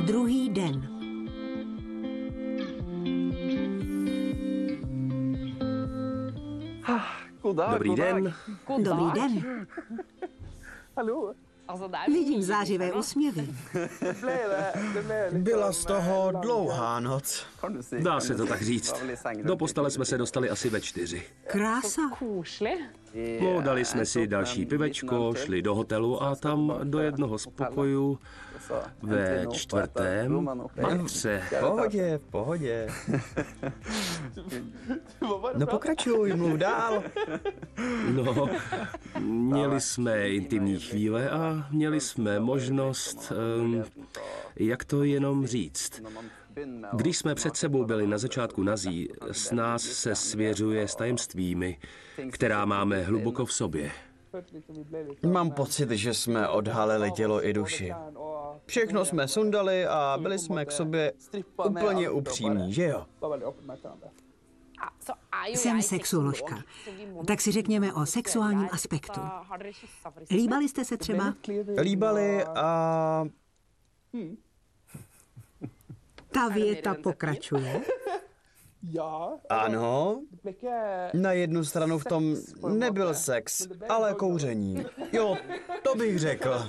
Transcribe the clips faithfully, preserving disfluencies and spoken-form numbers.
Druhý den. Dobrý den. Dobrý den. Vidím zářivé úsměvy. Byla z toho dlouhá noc. Dá se to tak říct. Do postele jsme se dostali asi ve čtyři. Krása. Dali jsme si další pivečko, šli do hotelu a tam do jednoho z pokojů ve čtvrtém patře. V pohodě, v pohodě. No pokračuj, mluv dál. No, měli jsme intimní chvíle a měli jsme možnost, um, jak to jenom říct. Když jsme před sebou byli na začátku nazí, s nás se svěřuje s tajemstvími, která máme hluboko v sobě. Mám pocit, že jsme odhalili tělo i duši. Všechno jsme sundali a byli jsme k sobě úplně upřímní, že jo? Jsem sexuoložka, tak si řekněme o sexuálním aspektu. Líbali jste se třeba? Líbali a... Ta věta pokračuje. Ano, na jednu stranu v tom nebyl sex, ale kouření. Jo, to bych řekl.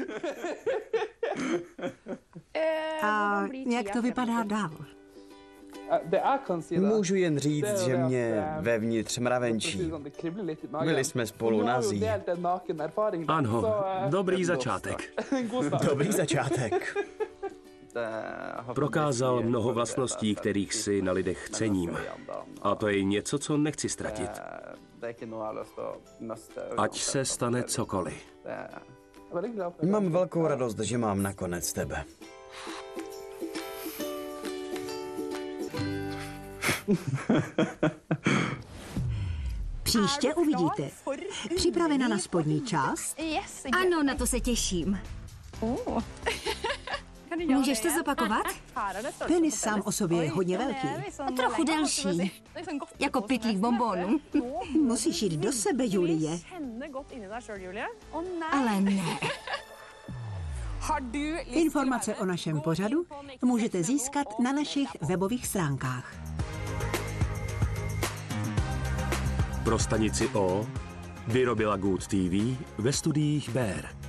A jak to vypadá dál? Můžu jen říct, že mě vevnitř mravenčí. Byli jsme spolu nazí. Ano, dobrý začátek. Dobrý začátek. Prokázal mnoho vlastností, kterých si na lidech cením. A to je něco, co nechci ztratit. Ať se stane cokoliv. Mám velkou radost, že mám nakonec tebe. Příště uvidíte. Připravena na spodní část? Ano, na to se těším. Můžeš to zopakovat? Penis sám o sobě je hodně velký. A trochu delší. Jako pytlík bonbonů. Musíš jít do sebe, Julie. Ale ne. Informace o našem pořadu můžete získat na našich webových stránkách. Pro stanici O vyrobila Good T V ve studiích Bear.